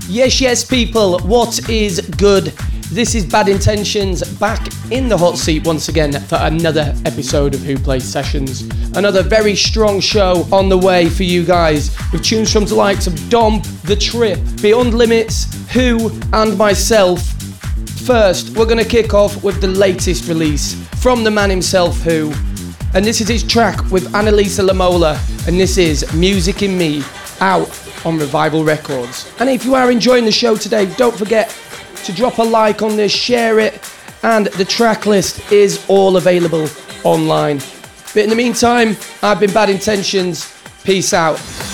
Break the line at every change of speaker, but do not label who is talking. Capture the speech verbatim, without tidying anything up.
Yes, yes, people, what is good? This is Bad Intentions, back in the hot seat once again for another episode of Who Plays Sessions. Another very strong show on the way for you guys, with tunes from the likes of Domp, The Trip, Beyond Limits, Who, and myself. First, we're going to kick off with the latest release from the man himself, Who. And this is his track with Annalisa Lamola, and this is Music in Me, out on Revival Records. And if you are enjoying the show today, don't forget to drop a like on this, share it, and the track list is all available online. But in the meantime, I've been Bad Intentions. Peace out.